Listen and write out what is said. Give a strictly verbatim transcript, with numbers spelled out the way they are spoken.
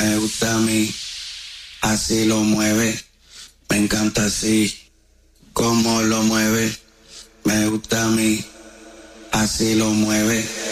me gusta a mí, así lo mueve, me encanta así, como lo mueve, me gusta a mí, así lo mueve.